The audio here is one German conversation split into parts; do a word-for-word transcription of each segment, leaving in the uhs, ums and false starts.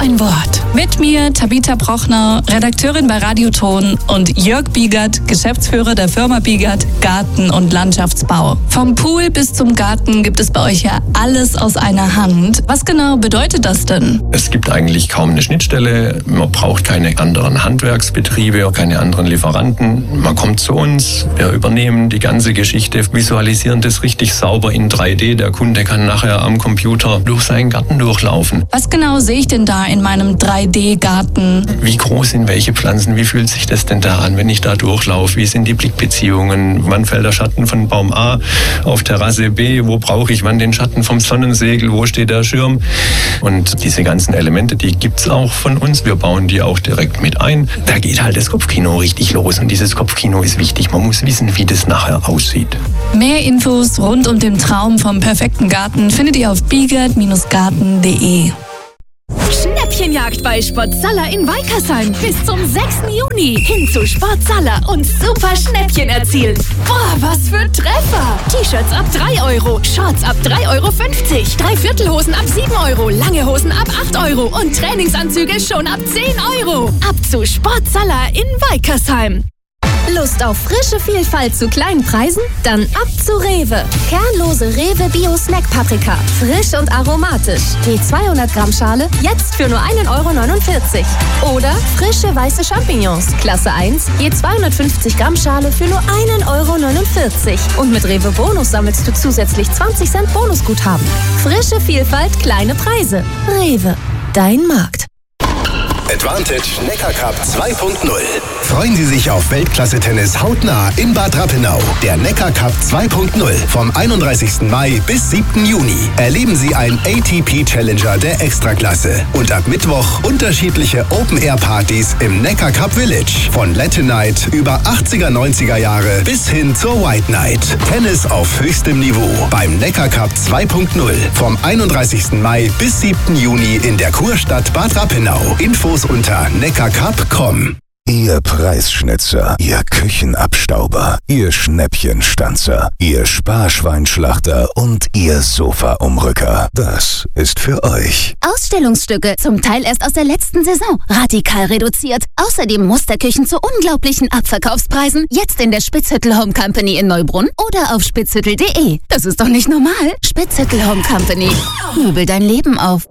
ein Wort. Mit mir Tabitha Brochner, Redakteurin bei Radioton, und Jörg Biegert, Geschäftsführer der Firma Biegert Garten- und Landschaftsbau. Vom Pool bis zum Garten gibt es bei euch ja alles aus einer Hand. Was genau bedeutet das denn? Es gibt eigentlich kaum eine Schnittstelle. Man braucht keine anderen Handwerksbetriebe, keine anderen Lieferanten. Man kommt zu uns, wir übernehmen die ganze Geschichte, visualisieren das richtig sauber in drei D. Der Kunde kann nachher am Computer durch seinen Garten durchlaufen. Was genau sehe ich denn da in meinem drei D Garten? Wie groß sind welche Pflanzen? Wie fühlt sich das denn da an, wenn ich da durchlaufe? Wie sind die Blickbeziehungen? Wann fällt der Schatten von Baum A auf Terrasse B? Wo brauche ich wann den Schatten vom Sonnensegel? Wo steht der Schirm? Und diese ganzen Elemente, die gibt's auch von uns. Wir bauen die auch direkt mit ein. Da geht halt das Kopfkino richtig los. Und dieses Kopfkino ist wichtig. Man muss wissen, wie das nachher aussieht. Mehr Infos rund um den Traum vom perfekten Garten findet ihr auf biegert Garten punkt de. Schnäppchenjagd bei Sportsaler in Weikersheim. Bis zum sechsten Juni. Hin zu Sportsaler und super Schnäppchen erzielen. Boah, was für Treffer! T-Shirts ab drei Euro, Shorts ab drei Euro fünfzig, Dreiviertelhosen ab sieben Euro, lange Hosen ab acht Euro und Trainingsanzüge schon ab zehn Euro. Ab zu Sportsaler in Weikersheim. Lust auf frische Vielfalt zu kleinen Preisen? Dann ab zu Rewe. Kernlose Rewe Bio Snack Paprika. Frisch und aromatisch. Die zweihundert Gramm Schale jetzt für nur ein Euro neunundvierzig. Oder frische weiße Champignons. Klasse eins. Je zweihundertfünfzig Gramm Schale für nur ein Euro neunundvierzig. Und mit Rewe Bonus sammelst du zusätzlich zwanzig Cent Bonusguthaben. Frische Vielfalt, kleine Preise. Rewe. Dein Markt. Advantage Neckar Cup zwei Punkt null. Freuen Sie sich auf Weltklasse-Tennis hautnah in Bad Rappenau. Der Neckar Cup zwei Punkt null vom einunddreißigsten Mai bis siebten Juni. Erleben Sie einen A T P-Challenger der Extraklasse. Und ab Mittwoch unterschiedliche Open-Air-Partys im Neckar Cup Village. Von Latin Night über achtziger, neunziger Jahre bis hin zur White Night. Tennis auf höchstem Niveau beim Neckar Cup zwei Punkt null vom einunddreißigsten Mai bis siebten Juni in der Kurstadt Bad Rappenau. Infos unter neckarcup punkt com. Ihr Preisschnitzer, Ihr Küchenabstauber, Ihr Schnäppchenstanzer, Ihr Sparschweinschlachter und Ihr Sofaumrücker. Das ist für euch. Ausstellungsstücke, zum Teil erst aus der letzten Saison. Radikal reduziert. Außerdem Musterküchen zu unglaublichen Abverkaufspreisen. Jetzt in der Spitzhüttel Home Company in Neubrunn oder auf spitzhüttel punkt de. Das ist doch nicht normal. Spitzhüttel Home Company. Möbel dein Leben auf.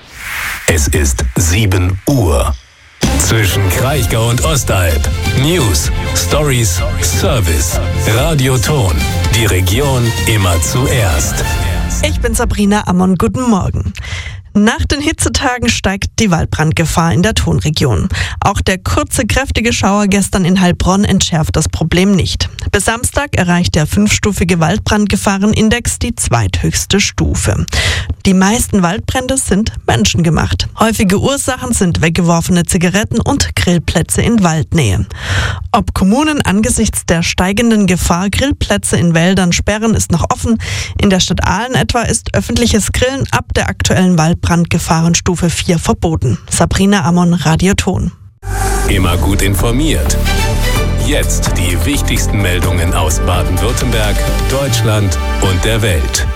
Es ist sieben Uhr. Zwischen Kraichgau und Ostalb. News, Stories, Service. Radioton. Die Region immer zuerst. Ich bin Sabrina Ammon. Guten Morgen. Nach den Hitzetagen steigt die Waldbrandgefahr in der Tonregion. Auch der kurze, kräftige Schauer gestern in Heilbronn entschärft das Problem nicht. Bis Samstag erreicht der fünfstufige Waldbrandgefahrenindex die zweithöchste Stufe. Die meisten Waldbrände sind menschengemacht. Häufige Ursachen sind weggeworfene Zigaretten und Grillplätze in Waldnähe. Ob Kommunen angesichts der steigenden Gefahr Grillplätze in Wäldern sperren, ist noch offen. In der Stadt Aalen etwa ist öffentliches Grillen ab der aktuellen Waldbrandgefahrenstufe vier verboten. Sabrina Ammon, Radioton. Immer gut informiert. Jetzt die wichtigsten Meldungen aus Baden-Württemberg, Deutschland und der Welt.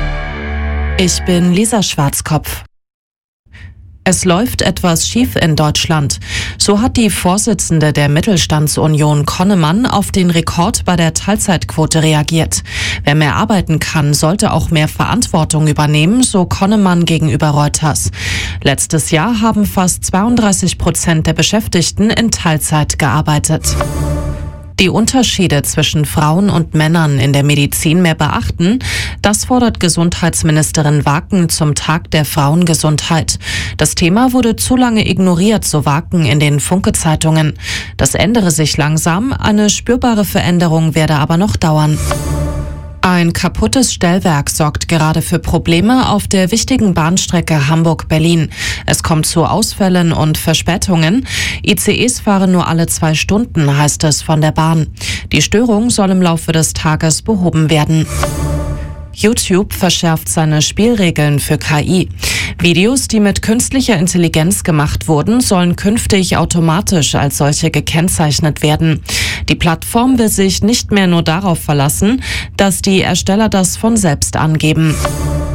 Ich bin Lisa Schwarzkopf. Es läuft etwas schief in Deutschland. So hat die Vorsitzende der Mittelstandsunion Connemann auf den Rekord bei der Teilzeitquote reagiert. Wer mehr arbeiten kann, sollte auch mehr Verantwortung übernehmen, so Connemann gegenüber Reuters. Letztes Jahr haben fast zweiunddreißig Prozent der Beschäftigten in Teilzeit gearbeitet. Die Unterschiede zwischen Frauen und Männern in der Medizin mehr beachten, das fordert Gesundheitsministerin Waken zum Tag der Frauengesundheit. Das Thema wurde zu lange ignoriert, so Waken in den Funke-Zeitungen. Das ändere sich langsam, eine spürbare Veränderung werde aber noch dauern. Ein kaputtes Stellwerk sorgt gerade für Probleme auf der wichtigen Bahnstrecke Hamburg-Berlin. Es kommt zu Ausfällen und Verspätungen. I C Es fahren nur alle zwei Stunden, heißt es von der Bahn. Die Störung soll im Laufe des Tages behoben werden. YouTube verschärft seine Spielregeln für K I. Videos, die mit künstlicher Intelligenz gemacht wurden, sollen künftig automatisch als solche gekennzeichnet werden. Die Plattform will sich nicht mehr nur darauf verlassen, dass die Ersteller das von selbst angeben.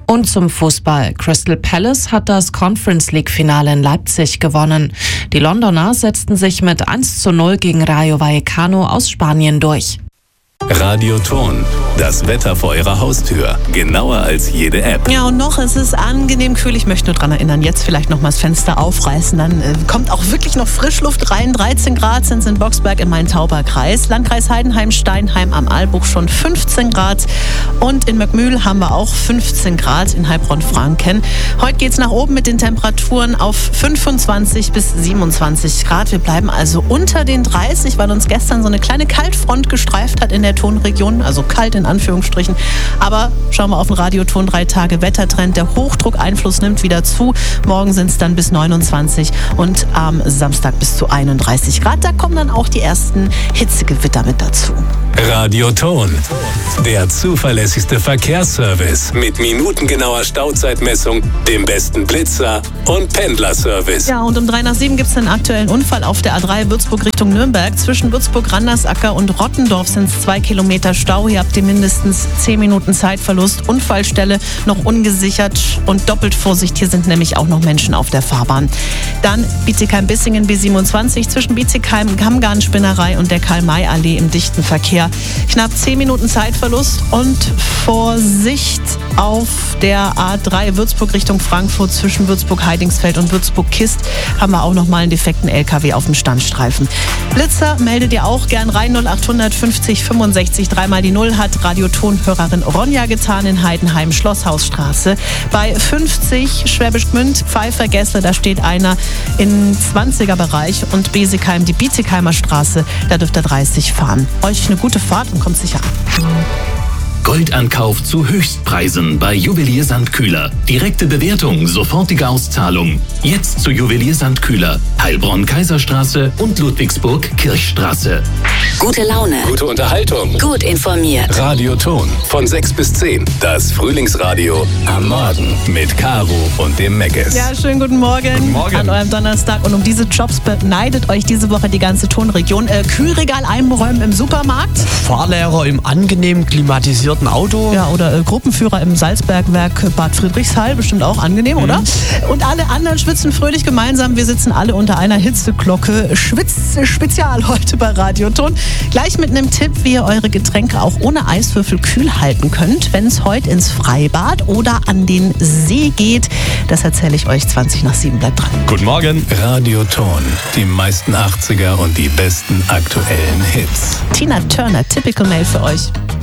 Und zum Fußball. Crystal Palace hat das Conference League-Finale in Leipzig gewonnen. Die Londoner setzten sich mit eins zu null gegen Rayo Vallecano aus Spanien durch. Radioton, das Wetter vor Ihrer Haustür. Genauer als jede App. Ja, und noch, es ist angenehm kühl. Ich möchte nur daran erinnern, jetzt vielleicht noch mal das Fenster aufreißen. Dann äh, kommt auch wirklich noch Frischluft rein. dreizehn Grad sind es in Boxberg im Main-Tauber-Kreis. Landkreis Heidenheim-Steinheim am Aalbuch schon fünfzehn Grad. Und in Möckmühl haben wir auch fünfzehn Grad in Heilbronn-Franken. Heute geht es nach oben mit den Temperaturen auf fünfundzwanzig bis siebenundzwanzig Grad. Wir bleiben also unter den dreißig, weil uns gestern so eine kleine Kaltfront gestreift hat in der Tonregion, also kalt in Anführungsstrichen. Aber schauen wir auf den Radioton, drei Tage Wettertrend. Der Hochdruckeinfluss nimmt wieder zu. Morgen sind es dann bis neunundzwanzig und am Samstag bis zu einunddreißig Grad. Da kommen dann auch die ersten Hitzegewitter mit dazu. Radioton, der zuverlässigste Verkehrsservice mit minutengenauer Stauzeitmessung, dem besten Blitzer und Pendlerservice. Ja, und um drei nach sieben gibt es einen aktuellen Unfall auf der A drei Würzburg Richtung Nürnberg. Zwischen Würzburg-Randersacker und Rottendorf sind es zwei Kilometer Stau. Hier habt ihr mindestens zehn Minuten Zeitverlust. Unfallstelle noch ungesichert und doppelt Vorsicht. Hier sind nämlich auch noch Menschen auf der Fahrbahn. Dann Bietigheim-Bissingen B siebenundzwanzig zwischen Bietigheim-Kammgarn-Spinnerei und der Karl-May-Allee im dichten Verkehr. Knapp zehn Minuten Zeitverlust und Vorsicht auf der A drei Würzburg Richtung Frankfurt zwischen Würzburg-Heidingsfeld und Würzburg-Kist haben wir auch noch mal einen defekten L K W auf dem Standstreifen. Blitzer meldet ihr auch gern rein. null acht fünfzig fünfundsechzig dreimal die Null hat Radiotonhörerin Ronja getan in Heidenheim, Schlosshausstraße. Bei fünfzig Schwäbisch Gmünd, Pfeiffer, Gessle, da steht einer im zwanziger Bereich und Besigheim, die Bietigheimer Straße, da dürft ihr dreißig fahren. Euch eine gute Fahrt und kommt sicher an. Goldankauf zu Höchstpreisen bei Juwelier Sandkühler. Direkte Bewertung, sofortige Auszahlung. Jetzt zu Juwelier Sandkühler. Heilbronn-Kaiserstraße und Ludwigsburg-Kirchstraße. Gute Laune. Gute Unterhaltung. Gut informiert. Radioton von sechs bis zehn. Das Frühlingsradio am Morgen mit Caro und dem Meggis. Ja, schönen guten Morgen, guten Morgen an eurem Donnerstag. Und um diese Jobs beneidet euch diese Woche die ganze Tonregion. Äh, Kühlregal einräumen im Supermarkt. Fahrlehrer im angenehm klimatisierten Auto. Ja, oder äh, Gruppenführer im Salzbergwerk Bad Friedrichshall. Bestimmt auch angenehm, mhm. oder? Und alle anderen schwitzen fröhlich gemeinsam. Wir sitzen alle unter einer Hitzeglocke. Schwitz-Spezial heute bei Radioton. Gleich mit einem Tipp, wie ihr eure Getränke auch ohne Eiswürfel kühl halten könnt, wenn es heute ins Freibad oder an den See geht. Das erzähle ich euch zwanzig nach sieben. Bleibt dran. Guten Morgen. Radioton, die meisten achtziger und die besten aktuellen Hits. Tina Turner, Typical Mail für euch.